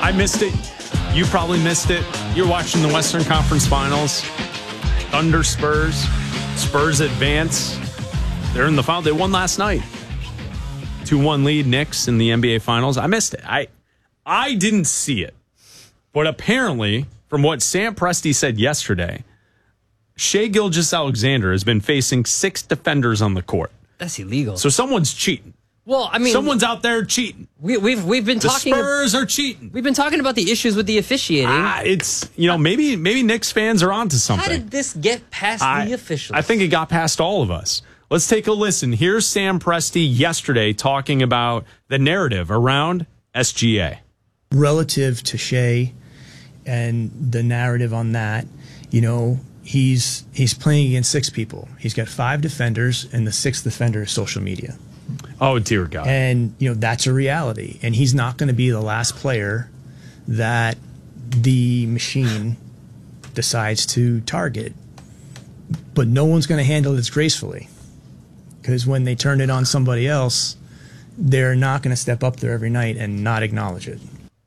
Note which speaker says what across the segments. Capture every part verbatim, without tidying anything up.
Speaker 1: I missed it. You probably missed it. You're watching the Western Conference Finals. Thunder Spurs. Spurs advance. They're in the final. They won last night. two one lead Knicks in the N B A Finals. I missed it. I I didn't see it. But apparently, from what Sam Presti said yesterday, Shai Gilgeous-Alexander has been facing six defenders on the court.
Speaker 2: That's illegal.
Speaker 1: So someone's cheating.
Speaker 2: Well, I mean,
Speaker 1: someone's out there cheating.
Speaker 2: We, we've we've been
Speaker 1: the
Speaker 2: talking.
Speaker 1: The Spurs are cheating.
Speaker 2: We've been talking about the issues with the officiating.
Speaker 1: Ah, it's you know maybe maybe Knicks fans are onto something.
Speaker 2: How did this get past
Speaker 1: I,
Speaker 2: the officials?
Speaker 1: I think it got past all of us. Let's take a listen. Here's Sam Presti yesterday talking about the narrative around S G A
Speaker 3: relative to Shai and the narrative on that. You know, he's he's playing against six people. He's got five defenders, and the sixth defender is social media.
Speaker 1: Oh, dear God.
Speaker 3: And, you know, that's a reality. And he's not going to be the last player that the machine decides to target. But no one's going to handle this gracefully. Because when they turn it on somebody else, they're not going to step up there every night and not acknowledge it.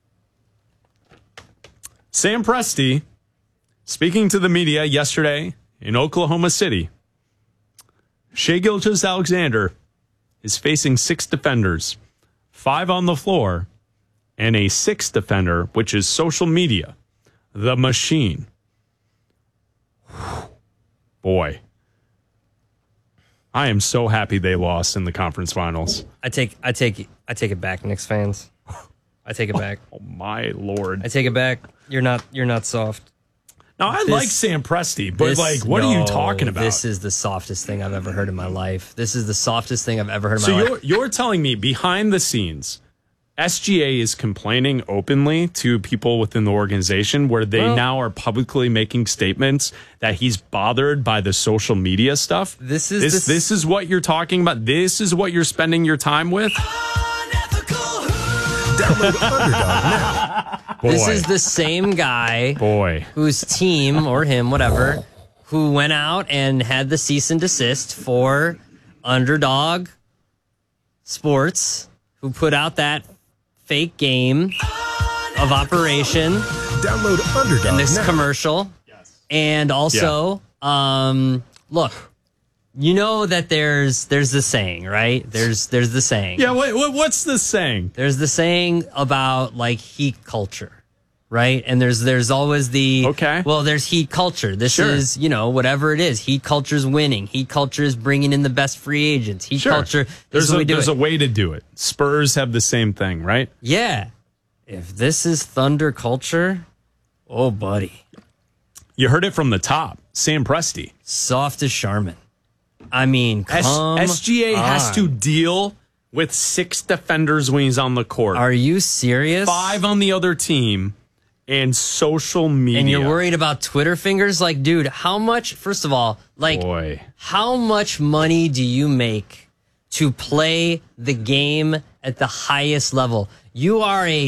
Speaker 1: Sam Presti speaking to the media yesterday in Oklahoma City. Shai Gilgeous-Alexander is facing six defenders, five on the floor, and a sixth defender, which is social media, the machine. Boy, I am so happy they lost in the conference finals.
Speaker 2: I take, I take, I take it back, Knicks fans. I take it back.
Speaker 1: Oh my Lord!
Speaker 2: I take it back. You're not, you're not soft.
Speaker 1: Now, I
Speaker 2: This-
Speaker 1: like Sam Presti, but
Speaker 2: This-
Speaker 1: like, what are you
Speaker 2: no,
Speaker 1: talking about?
Speaker 2: This is the softest thing I've ever heard in my life. This is the softest thing I've ever heard in
Speaker 1: So
Speaker 2: my
Speaker 1: you're
Speaker 2: life.
Speaker 1: you're telling me behind the scenes, S G A is complaining openly to people within the organization where they
Speaker 2: Well-
Speaker 1: now are publicly making statements that he's bothered by the social media stuff.
Speaker 2: This is
Speaker 1: this
Speaker 2: this-
Speaker 1: this is what you're talking about. This is what you're spending your time with.
Speaker 4: Download Underdog now.
Speaker 1: Boy,
Speaker 2: This is the same guy
Speaker 1: boy.
Speaker 2: whose team or him, whatever, who went out and had the cease and desist for Underdog Sports, who put out that fake game of Operation
Speaker 4: Download Underdog
Speaker 2: in this
Speaker 4: now.
Speaker 2: commercial. And also, um, look, you know that there's there's the saying, right? There's there's the saying.
Speaker 1: Yeah, wait, what, what's the saying?
Speaker 2: There's the saying about like heat culture, right? And there's there's always the
Speaker 1: Okay.
Speaker 2: Well, there's heat culture. This
Speaker 1: Sure.
Speaker 2: is, you know, whatever it is. Heat culture is winning. Heat culture is bringing in the best free agents. Heat
Speaker 1: Sure.
Speaker 2: culture. This
Speaker 1: There's
Speaker 2: is
Speaker 1: a,
Speaker 2: what we do
Speaker 1: there's
Speaker 2: it.
Speaker 1: a way to do it. Spurs have the same thing, right?
Speaker 2: Yeah. If this is Thunder culture, oh buddy,
Speaker 1: You heard it from the top. Sam Presti.
Speaker 2: soft as Charmin. I mean, come
Speaker 1: S- SGA has
Speaker 2: on.
Speaker 1: to deal with six defenders when he's on the court.
Speaker 2: Are you serious?
Speaker 1: Five on the other team, and social media.
Speaker 2: And you're worried about Twitter fingers? Like, dude, how much, first of all, like,
Speaker 1: Boy.
Speaker 2: how much money do you make to play the game at the highest level? You are a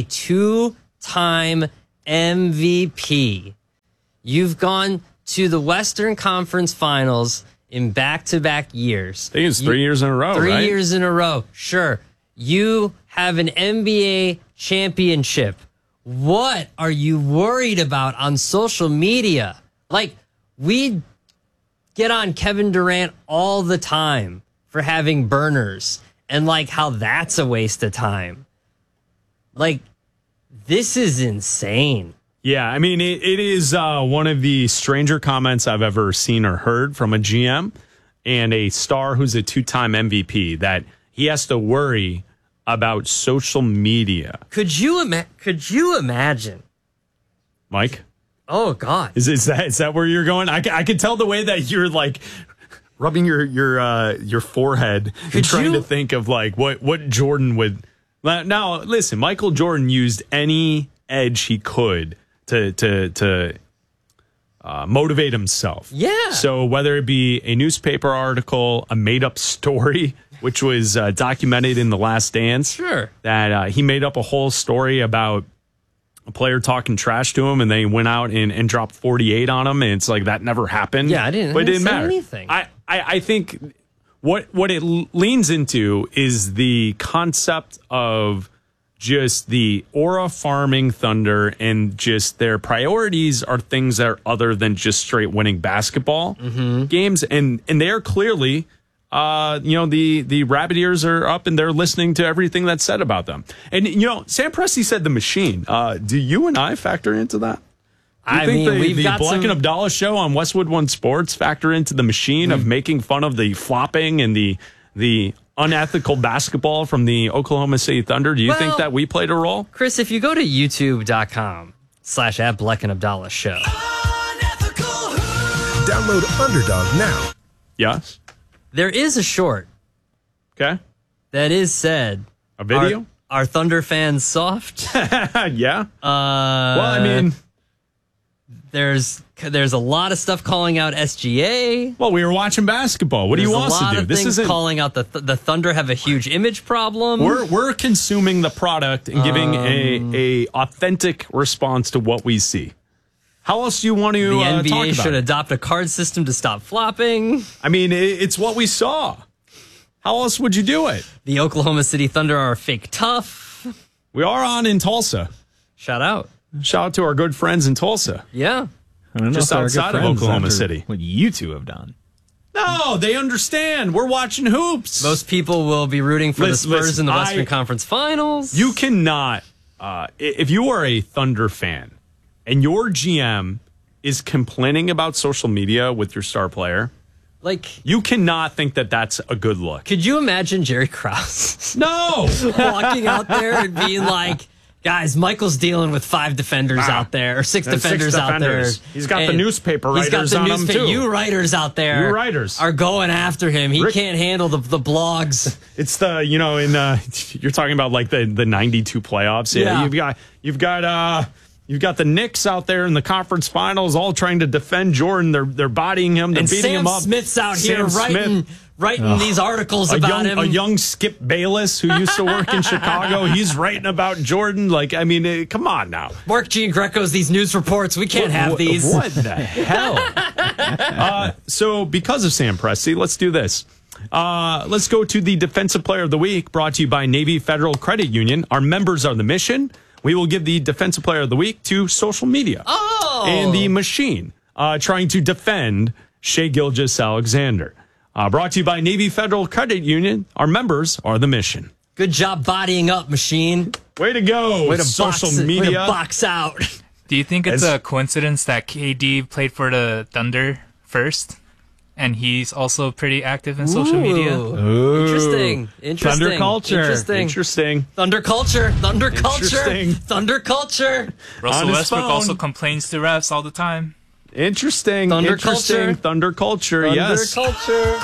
Speaker 2: two-time M V P. You've gone to the Western Conference Finals in back-to-back years.
Speaker 1: I think it's three
Speaker 2: You-
Speaker 1: years in a row,
Speaker 2: Three
Speaker 1: right?
Speaker 2: years in a row. Sure. You have an N B A championship. What are you worried about on social media? Like, we get on Kevin Durant all the time for having burners and like how that's a waste of time. Like, this is insane.
Speaker 1: Yeah, I mean, it, it is uh, one of the stranger comments I've ever seen or heard from a G M and a star who's a two-time M V P, that he has to worry about social media.
Speaker 2: Could you ima- could you imagine?
Speaker 1: Mike?
Speaker 2: Oh God.
Speaker 1: Is, is that is that where you're going? I, ca- I can tell the way that you're like rubbing your your uh, your forehead
Speaker 2: Could
Speaker 1: and trying
Speaker 2: you-
Speaker 1: to think of like what what Jordan would. Now, listen, Michael Jordan used any edge he could to to to uh, motivate himself.
Speaker 2: Yeah.
Speaker 1: So whether it be a newspaper article, a made up story, which was uh, documented in The Last Dance,
Speaker 2: Sure.
Speaker 1: that uh, he made up a whole story about a player talking trash to him, and they went out and, and dropped forty-eight on him, and it's like that never happened.
Speaker 2: Yeah, I didn't-
Speaker 1: But
Speaker 2: I
Speaker 1: it
Speaker 2: didn't
Speaker 1: didn't
Speaker 2: say
Speaker 1: matter.
Speaker 2: anything.
Speaker 1: I, I, I think what what it leans into is the concept of just the aura farming Thunder and just their priorities are things that are other than just straight winning basketball
Speaker 2: Mm-hmm.
Speaker 1: games. And and they are clearly, uh, you know, the, the rabbit ears are up and they're listening to everything that's said about them. And, you know, Sam Presti said the machine. Uh, do you and I factor into that? Do you
Speaker 2: I
Speaker 1: think
Speaker 2: mean,
Speaker 1: the,
Speaker 2: we've
Speaker 1: the
Speaker 2: got
Speaker 1: Black
Speaker 2: some-
Speaker 1: and Abdallah show on Westwood One Sports factor into the machine of making fun of the flopping and the the unethical basketball from the Oklahoma City Thunder? Do you think
Speaker 2: Well-
Speaker 1: that we played a role?
Speaker 2: Chris, if you go to youtube.com slash at Black and Abdallah show,
Speaker 4: Download Underdog now.
Speaker 1: Yes.
Speaker 2: there is a short
Speaker 1: Okay.
Speaker 2: that is said.
Speaker 1: A video?
Speaker 2: Are, are Thunder fans soft? uh,
Speaker 1: Yeah. well, I mean,
Speaker 2: there's there's a lot of stuff calling out S G A.
Speaker 1: well, we were watching basketball. What do you
Speaker 2: There's
Speaker 1: want
Speaker 2: a
Speaker 1: us
Speaker 2: lot
Speaker 1: to do?
Speaker 2: of
Speaker 1: This
Speaker 2: things
Speaker 1: isn't.
Speaker 2: calling out the the Thunder have a huge image problem.
Speaker 1: We're we're consuming the product and giving
Speaker 2: Um,
Speaker 1: a a authentic response to what we see. How else do you want to
Speaker 2: the
Speaker 1: uh,
Speaker 2: N B A
Speaker 1: talk about
Speaker 2: should
Speaker 1: it?
Speaker 2: adopt a card system to stop flopping.
Speaker 1: I mean, it, it's what we saw. How else would you do it?
Speaker 2: The Oklahoma City Thunder are fake tough.
Speaker 1: We are on in Tulsa.
Speaker 2: Shout out.
Speaker 1: Shout out to our good friends in Tulsa.
Speaker 2: Yeah.
Speaker 5: I don't know
Speaker 1: Just
Speaker 5: if our good
Speaker 1: outside of
Speaker 5: friends
Speaker 1: Oklahoma
Speaker 5: after
Speaker 1: City.
Speaker 5: What you two have done.
Speaker 1: No, they understand. We're watching hoops.
Speaker 2: Most people will be rooting for
Speaker 1: Listen,
Speaker 2: the Spurs
Speaker 1: listen,
Speaker 2: in the Western
Speaker 1: I-
Speaker 2: Conference Finals.
Speaker 1: You cannot, uh, if you are a Thunder fan and your G M is complaining about social media with your star player,
Speaker 2: like,
Speaker 1: you cannot think that that's a good look.
Speaker 2: could you imagine Jerry Krause
Speaker 1: No.
Speaker 2: walking out there and being like, guys, Michael's dealing with five defenders
Speaker 1: Wow.
Speaker 2: out there, or six
Speaker 1: There's
Speaker 2: defenders,
Speaker 1: six
Speaker 2: out there.
Speaker 1: defenders. He's got the
Speaker 2: And
Speaker 1: newspaper
Speaker 2: he's got
Speaker 1: writers
Speaker 2: the
Speaker 1: on him,
Speaker 2: newspaper-
Speaker 1: too.
Speaker 2: You writers out there
Speaker 1: You writers.
Speaker 2: are going after him. He
Speaker 1: Rick-
Speaker 2: can't handle the, the blogs.
Speaker 1: It's the, you know, in uh you're talking about like the the ninety-two playoffs. Yeah,
Speaker 2: Yeah.
Speaker 1: you've got you've got uh you've got the Knicks out there in the conference finals all trying to defend Jordan. They're they're bodying him, they're
Speaker 2: And
Speaker 1: beating
Speaker 2: Sam
Speaker 1: him up.
Speaker 2: Smith's out here
Speaker 1: Sam
Speaker 2: writing
Speaker 1: Smith.
Speaker 2: writing these articles
Speaker 1: a
Speaker 2: about
Speaker 1: young,
Speaker 2: him.
Speaker 1: a young Skip Bayless who used to work in Chicago. He's writing about Jordan. Like, I mean, eh, come on now.
Speaker 2: Mark Giangreco's these news reports. We can't have
Speaker 1: What-
Speaker 2: these.
Speaker 1: What the hell? uh, so, because of Sam Presti, let's do this. Uh, let's go to the Defensive Player of the Week, brought to you by Navy Federal Credit Union. Our members are the mission. We will give the Defensive Player of the Week to social media
Speaker 2: Oh.
Speaker 1: and the machine, uh, trying to defend Shai Gilgeous-Alexander. Uh, brought to you by Navy Federal Credit Union. Our members are the mission.
Speaker 2: Good job bodying up, machine.
Speaker 1: Way to go,
Speaker 2: Way to
Speaker 1: social
Speaker 2: box,
Speaker 1: media.
Speaker 2: Way to box out.
Speaker 6: Do you think it's
Speaker 1: As-
Speaker 6: a coincidence that K D played for the Thunder first? And he's also pretty active in social media?
Speaker 2: Ooh. Interesting. Interesting.
Speaker 5: Thunder culture.
Speaker 2: Interesting.
Speaker 1: Interesting.
Speaker 2: Thunder culture. Thunder culture.
Speaker 1: Interesting.
Speaker 2: Thunder culture.
Speaker 6: Russell
Speaker 1: On his
Speaker 6: Westbrook
Speaker 1: phone.
Speaker 6: also complains to refs all the time.
Speaker 1: Interesting.
Speaker 2: Thunder
Speaker 1: interesting.
Speaker 2: culture.
Speaker 1: Thunder culture.
Speaker 2: Thunder
Speaker 1: yes.
Speaker 2: culture.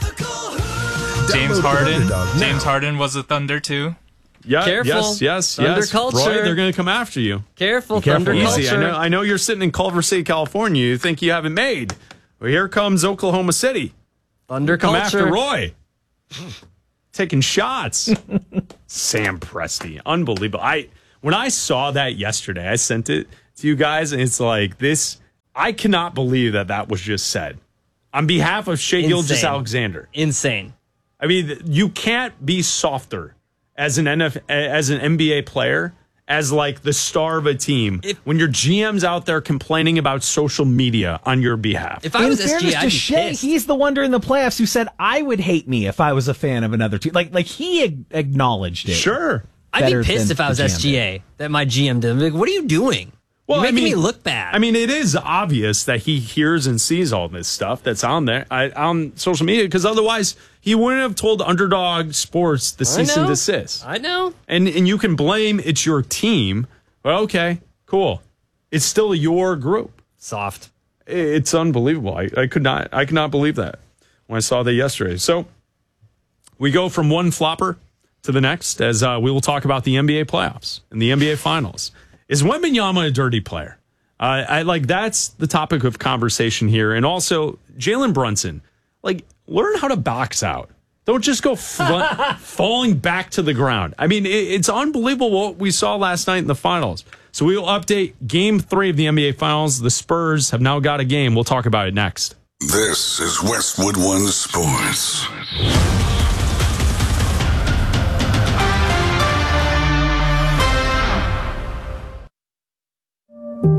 Speaker 6: James
Speaker 4: Download
Speaker 6: Harden.
Speaker 4: Underdog now.
Speaker 6: James Harden was a Thunder too.
Speaker 1: Yeah.
Speaker 2: Careful.
Speaker 1: Yes. Yes.
Speaker 2: Thunder
Speaker 1: yes.
Speaker 2: culture.
Speaker 1: Roy, they're going to come after you.
Speaker 2: Careful.
Speaker 5: careful.
Speaker 2: Thunder
Speaker 1: Easy. I
Speaker 2: culture.
Speaker 1: know. I know you're sitting in Culver City, California. You think you haven't made. Well, here comes Oklahoma City.
Speaker 2: Thunder
Speaker 1: Come
Speaker 2: culture.
Speaker 1: after Roy. Taking shots. Sam Presti. Unbelievable. I when I saw that yesterday, I sent it to you guys, and it's like this. I cannot believe that that was just said on behalf of Shai
Speaker 2: Insane.
Speaker 1: Gilgeous-Alexander.
Speaker 2: Insane.
Speaker 1: I mean, you can't be softer as an N F as an N B A player, as like the star of a team,
Speaker 2: If-
Speaker 1: when your G M's out there complaining about social media on your behalf.
Speaker 2: If I
Speaker 5: In
Speaker 2: was S
Speaker 5: fairness
Speaker 2: G A, I'd
Speaker 5: to
Speaker 2: be
Speaker 5: Shai,
Speaker 2: pissed.
Speaker 5: he's the one during the playoffs who said I would hate me if I was a fan of another team. Like, like he ag- acknowledged it.
Speaker 1: Sure.
Speaker 2: I'd
Speaker 5: better
Speaker 2: be pissed
Speaker 5: than
Speaker 2: if I was
Speaker 5: the G M
Speaker 2: S G A that my G M did. I'd be like, what are you doing?
Speaker 1: Well,
Speaker 2: You're
Speaker 1: I
Speaker 2: making
Speaker 1: mean-
Speaker 2: me look bad.
Speaker 1: I mean, it is obvious that he hears and sees all this stuff that's on there I, on social media, because otherwise he wouldn't have told Underdog Sports the
Speaker 2: I
Speaker 1: cease and
Speaker 2: know.
Speaker 1: desist.
Speaker 2: I know.
Speaker 1: And and you can blame it's your team. Well, okay, cool. It's still your group.
Speaker 2: Soft.
Speaker 1: It's unbelievable. I, I could not I could not believe that when I saw that yesterday. So we go from one flopper to the next, as uh, we will talk about the N B A playoffs and the N B A finals. Is Wembanyama a dirty player? Uh, I like that's the topic of conversation here, and also Jalen Brunson. Like, learn how to box out. Don't just go fl- falling back to the ground. I mean, it, it's unbelievable what we saw last night in the finals. So we will update Game Three of the N B A Finals. The Spurs have now got a game. We'll talk about it next.
Speaker 7: This is Westwood One Sports.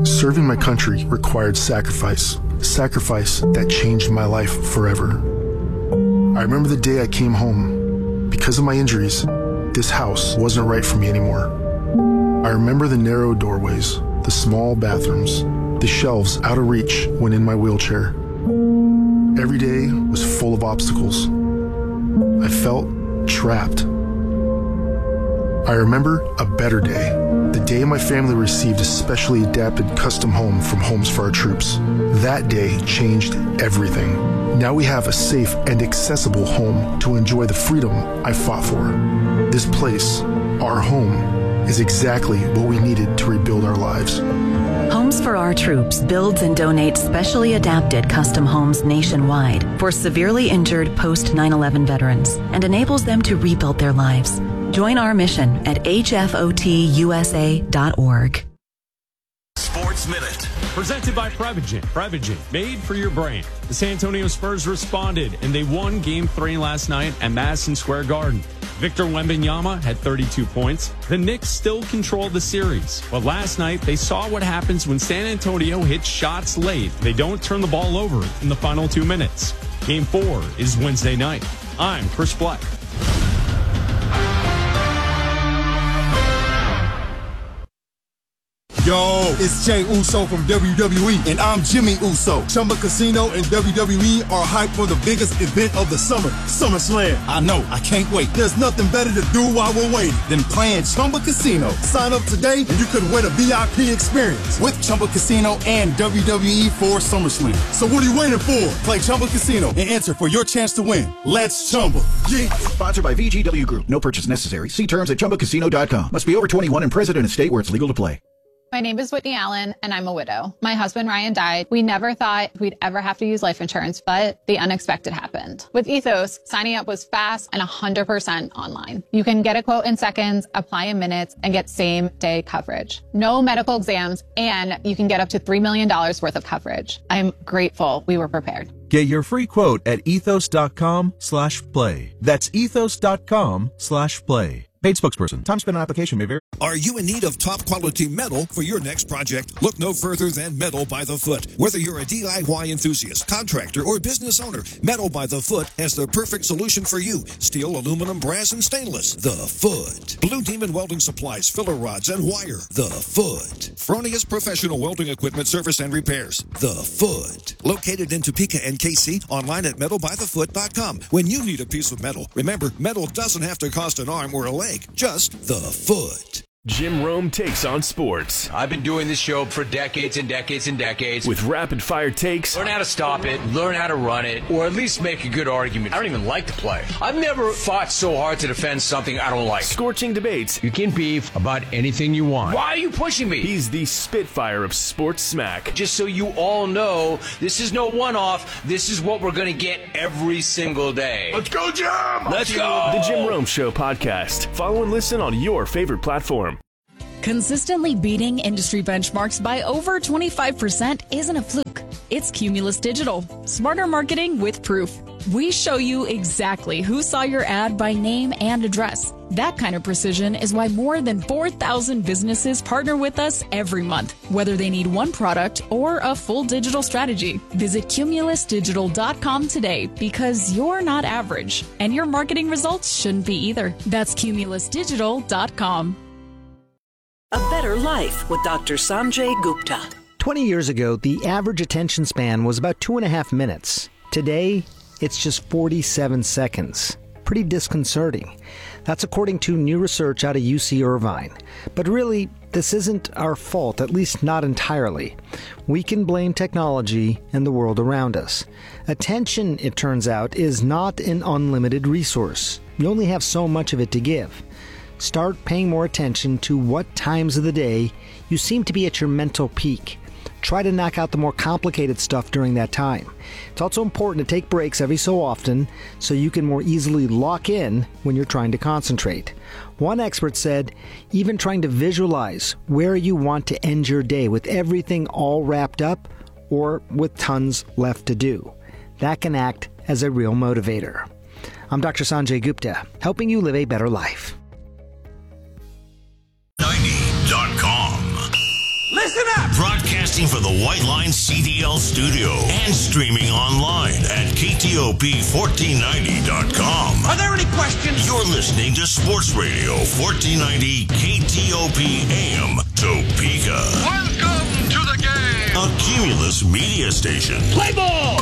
Speaker 8: Serving my country required sacrifice, sacrifice that changed my life forever. I remember the day I came home. Because of my injuries, this house wasn't right for me anymore. I remember the narrow doorways, the small bathrooms, the shelves out of reach when in my wheelchair. Every day was full of obstacles. I felt trapped. I remember a better day, the day my family received a specially adapted custom home from Homes for Our Troops. That day changed everything. Now we have a safe and accessible home to enjoy the freedom I fought for. This place, our home, is exactly what we needed to rebuild our lives.
Speaker 9: Homes for Our Troops builds and donates specially adapted custom homes nationwide for severely injured post nine eleven veterans and enables them to rebuild their lives. Join our mission at H F O T U S A dot org.
Speaker 7: Sports Minute.
Speaker 1: Presented by Prevagen. Prevagen, made for your brain. The San Antonio Spurs responded, and they won Game three last night at Madison Square Garden. Victor Wembanyama had thirty-two points. The Knicks still control the series. But last night, they saw what happens when San Antonio hits shots late. They don't turn the ball over in the final two minutes. Game four is Wednesday night. I'm Chris Black.
Speaker 10: Yo, it's Jey Uso from W W E, and I'm Jimmy Uso. Chumba Casino and W W E are hyped for the biggest event of the summer, SummerSlam. I know, I can't wait. There's nothing better to do while we're waiting than playing Chumba Casino. Sign up today, and you could win a V I P experience with Chumba Casino and W W E for SummerSlam. So what are you waiting for? Play Chumba Casino and enter for your chance to win. Let's Chumba. Yeah.
Speaker 11: Sponsored by V G W Group. No purchase necessary. See terms at Chumba Casino dot com. Must be over twenty-one and present in a state where it's legal to play.
Speaker 12: My name is Whitney Allen, and I'm a widow. My husband, Ryan, died. We never thought we'd ever have to use life insurance, but the unexpected happened. With Ethos, signing up was fast and one hundred percent online. You can get a quote in seconds, apply in minutes, and get same-day coverage. No medical exams, and you can get up to three million dollars worth of coverage. I'm grateful we were prepared.
Speaker 13: Get your free quote at ethos dot com slash play. That's ethos dot com slash play. Paid spokesperson. Time spent on application may vary.
Speaker 14: Are you in need of top quality metal for your next project? Look no further than Metal by the Foot. Whether you're a D I Y enthusiast, contractor, or business owner, Metal by the Foot has the perfect solution for you. Steel, aluminum, brass, and stainless. The Foot. Blue Demon Welding Supplies, filler rods, and wire. The Foot. Fronius Professional Welding Equipment Service and Repairs. The Foot. Located in Topeka and K C, online at metal by the foot dot com. When you need a piece of metal, remember, metal doesn't have to cost an arm or a leg. Just the Foot.
Speaker 15: Jim Rome takes on sports.
Speaker 16: I've been doing this show for decades and decades and decades.
Speaker 15: With rapid-fire takes.
Speaker 16: Learn how to stop it, learn how to run it, or at least make a good argument. I don't even like to play. I've never fought so hard to defend something I don't like.
Speaker 15: Scorching debates.
Speaker 16: You can beef about anything you want. Why are you pushing me?
Speaker 15: He's the Spitfire of sports smack.
Speaker 16: Just so you all know, this is no one-off. This is what we're going to get every single day.
Speaker 14: Let's go, Jim!
Speaker 16: Let's go!
Speaker 15: The Jim Rome Show podcast. Follow and listen on your favorite platform.
Speaker 17: Consistently beating industry benchmarks by over twenty-five percent isn't a fluke. It's Cumulus Digital. Smarter marketing with proof. We show you exactly who saw your ad by name and address. That kind of precision is why more than four thousand businesses partner with us every month, whether they need one product or a full digital strategy. Visit cumulus digital dot com today because you're not average, and your marketing results shouldn't be either. That's cumulus digital dot com.
Speaker 18: A Better Life with Doctor Sanjay Gupta.
Speaker 19: twenty years ago, the average attention span was about two and a half minutes. Today, it's just forty-seven seconds. Pretty disconcerting. That's according to new research out of U C Irvine. But really, this isn't our fault, at least not entirely. We can blame technology and the world around us. Attention, it turns out, is not an unlimited resource. You only have so much of it to give. Start paying more attention to what times of the day you seem to be at your mental peak. Try to knock out the more complicated stuff during that time. It's also important to take breaks every so often so you can more easily lock in when you're trying to concentrate. One expert said, even trying to visualize where you want to end your day with everything all wrapped up or with tons left to do. That can act as a real motivator. I'm Doctor Sanjay Gupta, helping you live a better life.
Speaker 7: ninety dot com.
Speaker 20: Listen up! Broadcasting for the White Line C D L studio and streaming online at K T O P fourteen ninety dot com.
Speaker 21: Are there any questions?
Speaker 20: You're listening to Sports Radio fourteen ninety K T O P A M Topeka.
Speaker 21: Welcome to the game!
Speaker 20: A Cumulus media station.
Speaker 21: Play ball!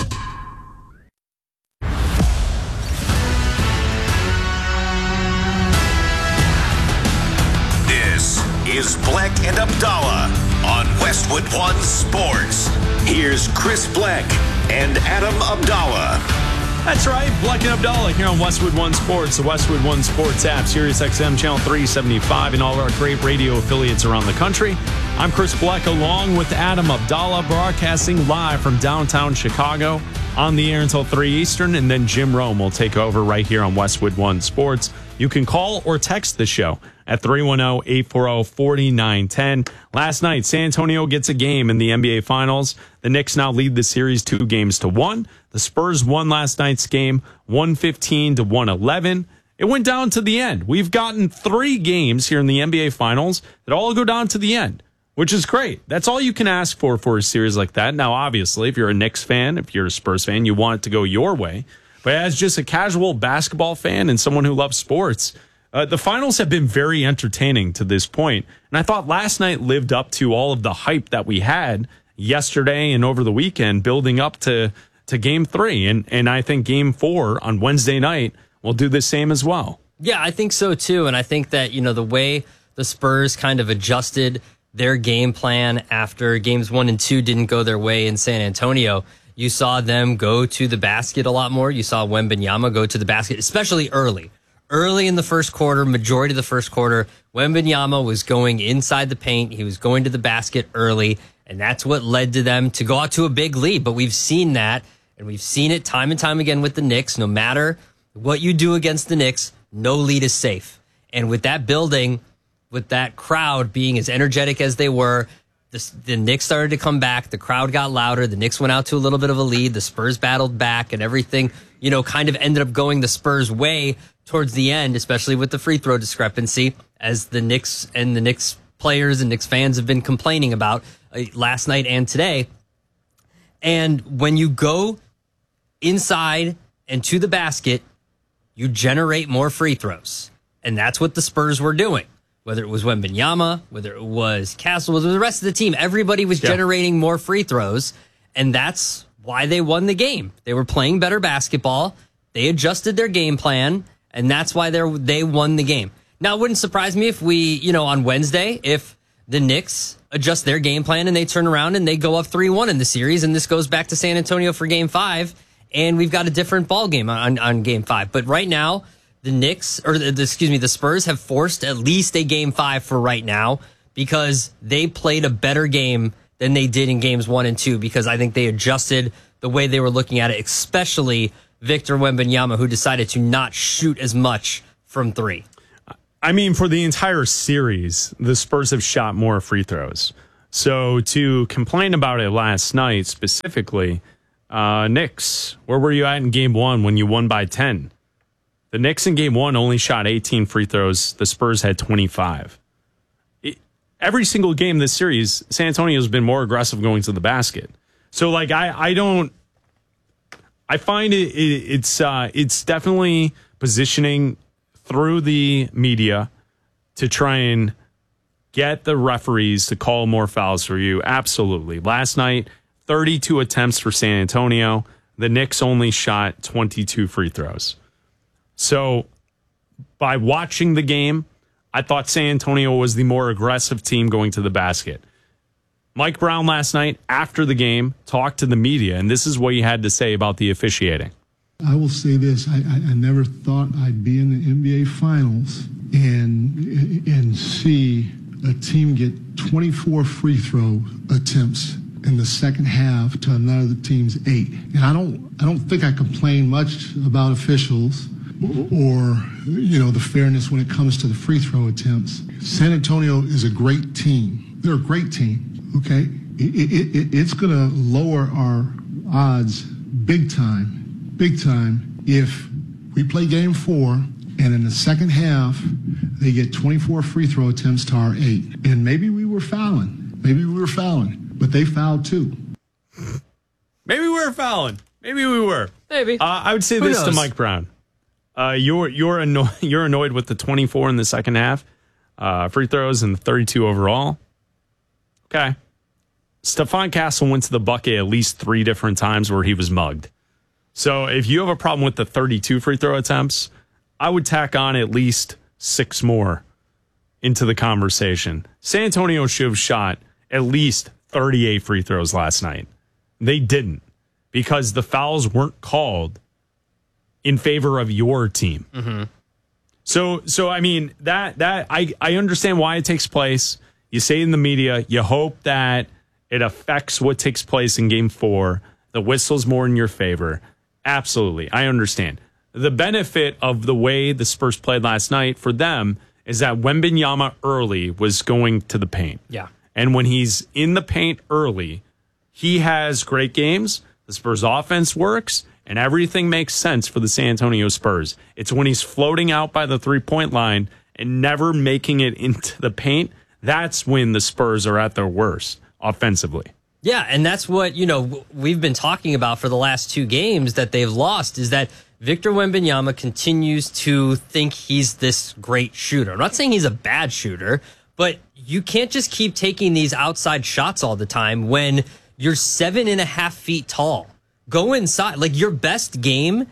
Speaker 20: This is Black and Abdallah on Westwood One Sports. Here's Chris Black and Adam Abdallah.
Speaker 1: That's right, Black and Abdallah here on Westwood One Sports, the Westwood One Sports app, Sirius X M Channel three seventy-five, and all our great radio affiliates around the country. I'm Chris Black along with Adam Abdallah, broadcasting live from downtown Chicago on the air until three Eastern, and then Jim Rome will take over right here on Westwood One Sports. You can call or text the show at three one zero, eight four zero, four nine one zero. Last night, San Antonio gets a game in the N B A Finals. The Knicks now lead the series two games to one. The Spurs won last night's game one fifteen to one eleven. It went down to the end. We've gotten three games here in the N B A Finals that all go down to the end, which is great. That's all you can ask for for a series like that. Now, obviously, if you're a Knicks fan, if you're a Spurs fan, you want it to go your way. But as just a casual basketball fan and someone who loves sports, uh, the finals have been very entertaining to this point. And I thought last night lived up to all of the hype that we had yesterday and over the weekend building up to, to game three. And, and I think game four on Wednesday night will do the same as well.
Speaker 2: Yeah, I think so too. And I think that, you know, the way the Spurs kind of adjusted their game plan after games one and two didn't go their way in San Antonio, you saw them go to the basket a lot more. You saw Wembanyama go to the basket, especially early. Early in the first quarter, majority of the first quarter, Wembanyama was going inside the paint. He was going to the basket early, and that's what led to them to go out to a big lead. But we've seen that, and we've seen it time and time again with the Knicks. No matter what you do against the Knicks, no lead is safe. And with that building, with that crowd being as energetic as they were, The, the Knicks started to come back. The crowd got louder. The Knicks went out to a little bit of a lead. The Spurs battled back, and everything, you know, kind of ended up going the Spurs' way towards the end, especially with the free throw discrepancy, as the Knicks and the Knicks players and Knicks fans have been complaining about uh, last night and today. And when you go inside and to the basket, you generate more free throws. And that's what the Spurs were doing. Whether it was Wembanyama, whether it was Castle, whether the rest of the team, everybody was yeah. generating more free throws, and that's why they won the game. They were playing better basketball. They adjusted their game plan, and that's why they they won the game. Now, it wouldn't surprise me if we, you know, on Wednesday, if the Knicks adjust their game plan and they turn around and they go up three one in the series, and this goes back to San Antonio for game five, and we've got a different ball game on, on game five. But right now, the Knicks, or the, excuse me, the Spurs have forced at least a game five for right now because they played a better game than they did in games one and two, because I think they adjusted the way they were looking at it, especially Victor Wembanyama, who decided to not shoot as much from three.
Speaker 1: I mean, for the entire series, the Spurs have shot more free throws. So to complain about it last night specifically, uh, Knicks, where were you at in game one when you won by ten? The Knicks in game one only shot eighteen free throws. The Spurs had twenty-five. It, every single game this series, San Antonio's been more aggressive going to the basket. So, like, I, I don't... I find it, it it's uh, it's definitely positioning through the media to try and get the referees to call more fouls for you. Absolutely. Last night, thirty-two attempts for San Antonio. The Knicks only shot twenty-two free throws. So by watching the game, I thought San Antonio was the more aggressive team going to the basket. Mike Brown last night, after the game, talked to the media, and this is what he had to say about the officiating.
Speaker 22: I will say this. I, I, I never thought I'd be in the N B A Finals and, and see a team get twenty-four free throw attempts in the second half to another team's eight. And I don't, I don't think I complain much about officials or, you know, the fairness when it comes to the free throw attempts. San Antonio is a great team. They're a great team, okay? It, it, it, it's going to lower our odds big time, big time if we play game four and in the second half they get twenty-four free throw attempts to our eight. And maybe we were fouling. Maybe we were fouling, but they fouled too.
Speaker 1: Maybe we were fouling. Maybe we were.
Speaker 2: Maybe.
Speaker 1: Uh, I would say
Speaker 2: Who
Speaker 1: this
Speaker 2: knows?
Speaker 1: to Mike Brown. Uh, you're you're annoyed. You're annoyed with the twenty-four in the second half, uh, free throws, and the thirty-two overall. Okay. Stephon Castle went to the bucket at least three different times where he was mugged. So if you have a problem with the thirty-two free throw attempts, I would tack on at least six more into the conversation. San Antonio should have shot at least thirty-eight free throws last night. They didn't because the fouls weren't called in favor of your team.
Speaker 2: Mm-hmm.
Speaker 1: So, so I mean that that I I understand why it takes place. You say in the media, you hope that it affects what takes place in Game Four. The whistle's more in your favor. Absolutely, I understand. The benefit of the way the Spurs played last night for them is that Wembanyama early was going to the paint.
Speaker 2: Yeah,
Speaker 1: and when he's in the paint early, he has great games. The Spurs offense works. And everything makes sense for the San Antonio Spurs. It's when he's floating out by the three-point line and never making it into the paint, that's when the Spurs are at their worst offensively.
Speaker 2: Yeah, and that's what, you know, we've been talking about for the last two games that they've lost is that Victor Wembanyama continues to think he's this great shooter. I'm not saying he's a bad shooter, but you can't just keep taking these outside shots all the time when you're seven and a half feet tall. Go inside. Like, your best game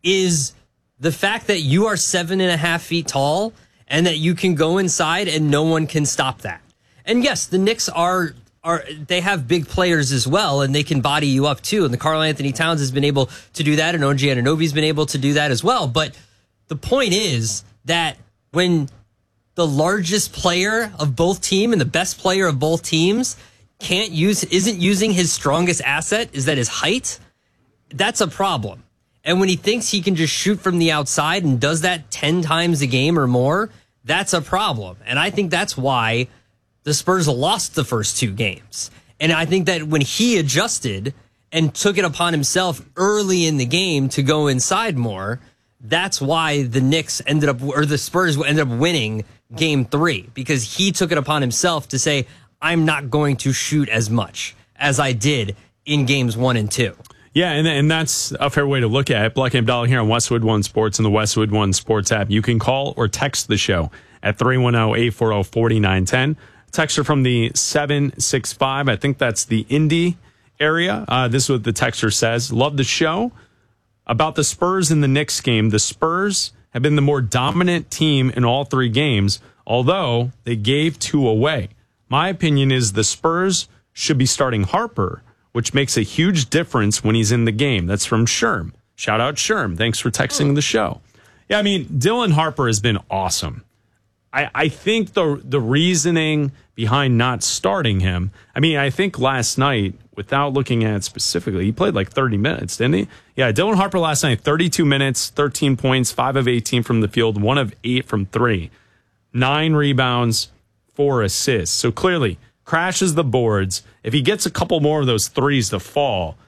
Speaker 2: is the fact that you are seven and a half feet tall and that you can go inside and no one can stop that. And yes, the Knicks are are they have big players as well, and they can body you up too. And the Karl Anthony Towns has been able to do that, and O G Anunoby's been able to do that as well. But the point is that when the largest player of both team and the best player of both teams can't use isn't using his strongest asset, is that his height? That's a problem. And when he thinks he can just shoot from the outside and does that ten times a game or more, that's a problem. And I think that's why the Spurs lost the first two games. And I think that when he adjusted and took it upon himself early in the game to go inside more, that's why the Knicks ended up, or the Spurs ended up winning game three, because he took it upon himself to say, I'm not going to shoot as much as I did in games one and two.
Speaker 1: Yeah, and and that's a fair way to look at it. Black and Abdallah here on Westwood One Sports and the Westwood One Sports app. You can call or text the show at three one zero, eight four zero, four nine one zero. Texter from the seven six five. I think that's the Indy area. Uh, this is what the texter says. Love the show. About the Spurs in the Knicks game, the Spurs have been the more dominant team in all three games, although they gave two away. My opinion is the Spurs should be starting Harper, which makes a huge difference when he's in the game. That's from Sherm. Shout out Sherm. Thanks for texting the show. Yeah, I mean, Dylan Harper has been awesome. I, I think the the reasoning behind not starting him, I mean, I think last night, without looking at it specifically, he played like thirty minutes, didn't he? Yeah, Dylan Harper last night, thirty-two minutes, thirteen points, five of eighteen from the field, one of eight from three, nine rebounds, four assists. So clearly, crashes the boards. If he gets a couple more of those threes to fall,